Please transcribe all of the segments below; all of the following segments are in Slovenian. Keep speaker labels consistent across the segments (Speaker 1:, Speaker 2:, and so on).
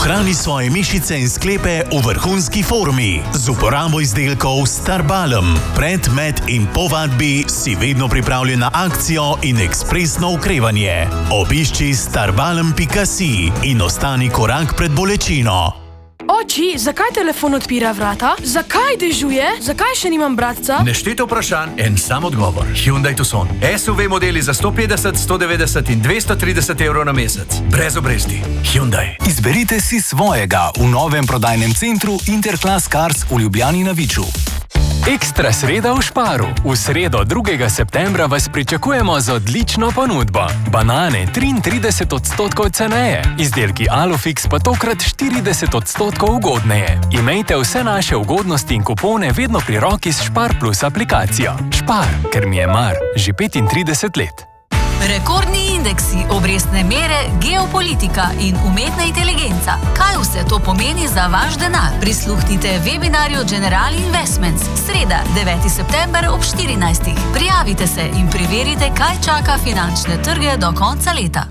Speaker 1: Ohrani svoje mišice in sklepe v vrhunski formi z uporabo izdelkov Starbalm. Pred, med in po vadbi si vedno pripravljen na akcijo in ekspresno okrevanje. Obišči starbalm.si in ostani korak pred bolečino.
Speaker 2: Oči, zakaj telefon odpira vrata? Zakaj dežuje? Zakaj še nimam bratca?
Speaker 3: Nešteto vprašanj, en sam odgovor. Hyundai Tucson. SUV modeli za 150, 190 in 230 evrov na mesec. Brez obresti. Hyundai.
Speaker 4: Izberite si svojega v novem prodajnem centru Interclass Cars v Ljubljani na Viču.
Speaker 5: Ekstra sreda v Šparu. V sredo 2. septembra vas pričakujemo z odlično ponudbo. Banane 33% ceneje, izdelki Alufix pa tokrat 40% ugodneje. Imejte vse naše ugodnosti in kupone vedno pri roki s Špar Plus aplikacijo. Špar, ker mi je mar, že 35 let.
Speaker 6: Rekordni indeksi, obrestne mere, geopolitika in umetna inteligenca. Kaj vse to pomeni za vaš denar? Prisluhnite webinarju General Investments. Sreda, 9. september ob 14. Prijavite se in preverite, kaj čaka finančne trge do konca leta.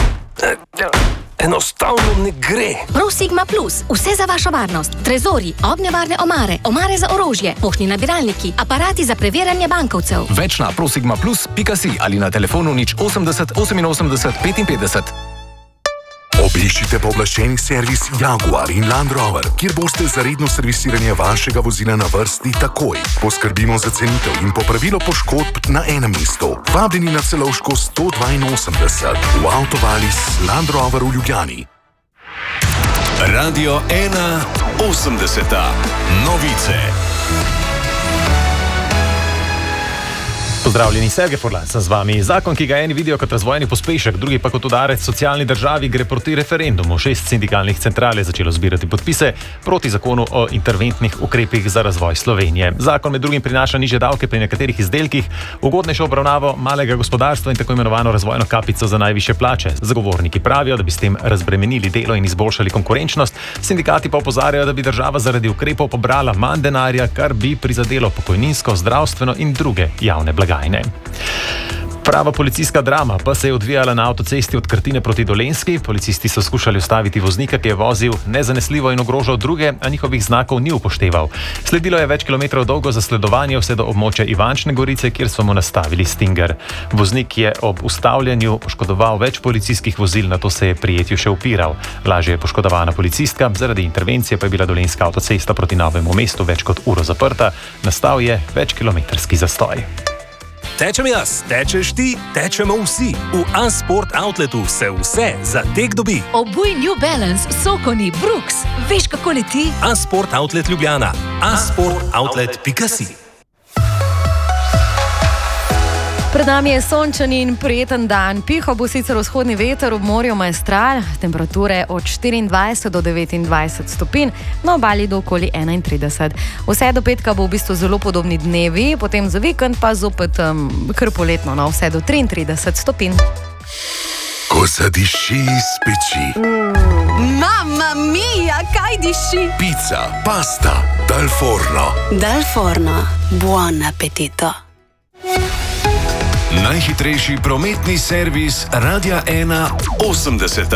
Speaker 7: Enostavno ne gre.
Speaker 8: ProSigma Plus, vse za vašo varnost. Trezori, ognjevarne omare, omare za orožje, poštni nabiralniki, aparati za preverjanje bankovcev.
Speaker 4: Več na prosigmaplus.si ali na telefonu 080 88 55.
Speaker 9: Obiščite pooblaščeni servis Jaguar in Land Rover, kjer boste za redno servisiranje vašega vozila na vrsti takoj. Poskrbimo za cenitev in popravilo poškodb na enem mestu. Vabljeni na Celovško 182 v Avtovalis Land Rover v Ljubljani.
Speaker 10: Radio 1 80. Novice.
Speaker 11: Pozdravljeni, Sergej Furlan sem z vami. Zakon, ki ga eni vidijo kot razvojni pospešek, drugi pa kot udarec socialni državi, gre proti referendumu. 6 sindikalnih central je začelo zbirati podpise proti zakonu o interventnih ukrepih za razvoj Slovenije. Zakon med drugim prinaša nižje davke pri nekaterih izdelkih, ugodnejšo obravnavo malega gospodarstva in tako imenovano razvojno kapico za najvišje plače. Zagovorniki pravijo, da bi s tem razbremenili delo in izboljšali konkurenčnost, sindikati pa opozarjajo, da bi država zaradi ukrepov pobrala manj denarja, kar bi prizadelo pokojninsko, zdravstveno in druge javne blagajne. Prava policijska drama pa se je odvijala na avtocesti od Krtine proti Dolenjski. Policisti so skušali ustaviti voznika, ki je vozil nezanesljivo in ogrožal druge, a njihovih znakov ni upošteval. Sledilo je več kilometrov dolgo zasledovanje vse do območja Ivančne Gorice, kjer so mu nastavili stinger. Voznik je ob ustavljanju poškodoval več policijskih vozil, nato se je prijetju še upiral. Lažje je poškodovana policistka, zaradi intervencije pa je bila Dolenjska avtocesta proti Novemu mestu več kot uro zaprta. Nastal je večkilometrski zastoj.
Speaker 7: Tečem jaz, tečeš ti, tečemo vsi. V Unsport Outletu se vse za tek dobi.
Speaker 6: Obuj New Balance, Sokoni, Brooks. Veš, kako leti?
Speaker 7: Unsport Outlet Ljubljana. unsportoutlet.si.
Speaker 12: Pred nami je sončen in prijeten dan. Pihal bo sicer vzhodni veter, ob morju maestral, temperature od 24 do 29 stopinj, na obali do okoli 31. Vse do petka bo v bistvu zelo podobni dnevi, potem za vikend pa zopet kar poletno, vse do 33 stopinj.
Speaker 9: Ko zadiši iz peči.
Speaker 6: Mamma mia, kaj diši?
Speaker 9: Pizza, pasta, dal forno.
Speaker 13: Dal forno, buon appetito.
Speaker 10: Najhitrejši prometni servis Radia 1 80.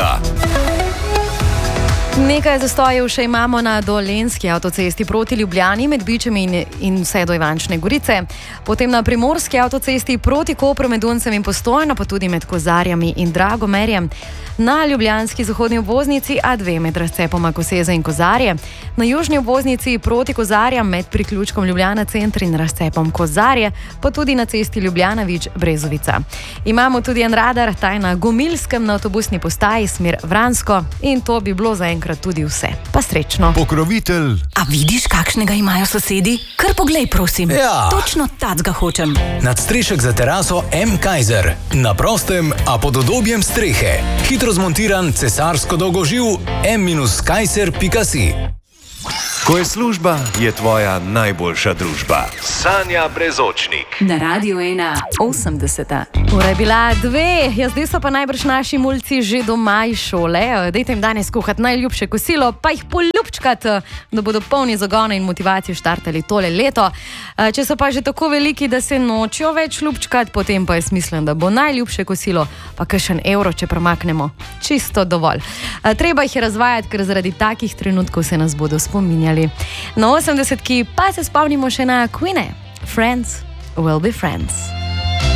Speaker 12: Nekaj zastojev še imamo na Dolenjski avtocesti proti Ljubljani med Bičem in vse do Ivančne Gorice, potem na Primorski avtocesti proti Kopru med Duncem in Postojno, pa tudi med Kozarjami in Dragomerjem, na ljubljanski zahodni obvoznici A2 med razcepoma Koseze in Kozarje, na južni obvoznici proti Kozarjam med priključkom Ljubljana center in razcepom Kozarje, pa tudi na cesti Ljubljana-Vič-Brezovica. Imamo tudi en radar, ta je na Gomilskem na avtobusni postaji smer Vransko, in to bi bilo zaenkrat tudi vse. Pa srečno.
Speaker 10: Pokrovitelj.
Speaker 13: A vidiš, kakšnega imajo sosedi? Kar poglej, prosim.
Speaker 4: Ja.
Speaker 13: Točno tacga hočem.
Speaker 4: Nadstrešek za teraso M. Kaiser. Na prostem, a pod udobjem strehe. Hitro zmontiran cesarsko dolgoživ M-kaiser.si.
Speaker 10: Ko je služba, je tvoja najboljša družba. Sanja Brezočnik.
Speaker 13: Na Radio 1 80.
Speaker 12: Ura je bila 2, zdaj so pa najbrž naši mulci že doma iz šole. Dajte jim danes kuhati najljubše kosilo, pa jih poljubčkati, da bodo polni zagona in motivacije štartali tole leto. Če so pa že tako veliki, da se nočijo več ljubčkati, potem pa je smiselno, da bo najljubše kosilo pa kakšen evro, če premaknemo, čisto dovolj. Treba jih je razvajati, ker zaradi takih trenutkov se nas bodo spominjali. Na 80-ki pa se spomnimo še na Queen. Friends will be friends.